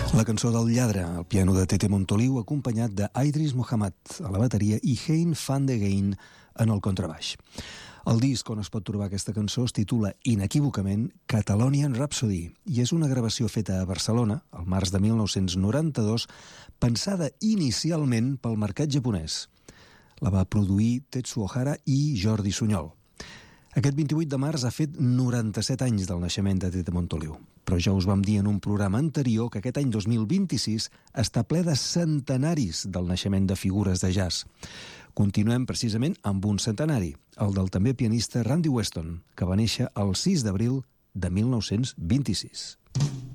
La cançó del lladre, al piano de Tete Montoliu, acompanyat de Idris Muhammad a la bateria i Hein van de Geyn en el contrabaix. El disc on es pot trobar aquesta cançó es titula inequívocament Catalonian Rhapsody i és una gravació feta a Barcelona, al març de 1992, pensada inicialment pel mercat japonès. La va produir Tetsuo Hara i Jordi Sunyol. Aquest 28 de març ha fet 97 anys del naixement de Tete Montoliu, però ja us vam dir en un programa anterior que aquest any 2026 està ple de centenaris del naixement de figures de jazz. Continuem precisament amb un centenari, el del també pianista Randy Weston, que va néixer el 6 d'abril de 1926.